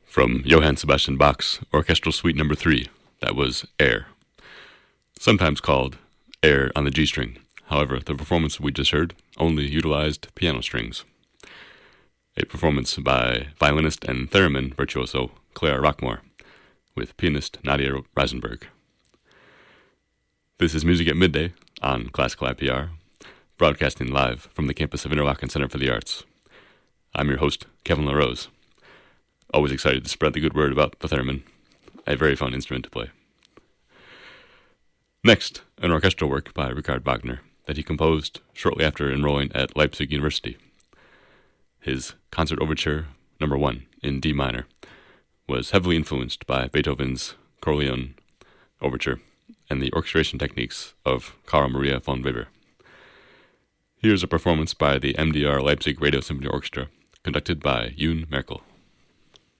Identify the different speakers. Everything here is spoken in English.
Speaker 1: From Johann Sebastian Bach's Orchestral Suite No. 3, that was Air. Sometimes called Air on the G string. However, the performance we just heard only utilized piano strings. A performance by violinist and theremin virtuoso Clara Rockmore, with pianist Nadia Reisenberg. This is Music at Midday on Classical IPR, broadcasting live from the campus of Interlochen Center for the Arts. I'm your host, Kevin LaRose. Always excited to spread the good word about the theremin, a very fun instrument to play. Next, an orchestral work by Richard Wagner that he composed shortly after enrolling at Leipzig University. His Concert Overture No. 1 in D minor was heavily influenced by Beethoven's Corleone Overture and the orchestration techniques of Carl Maria von Weber. Here's a performance by the MDR Leipzig Radio Symphony Orchestra, conducted by Yoon Merkel.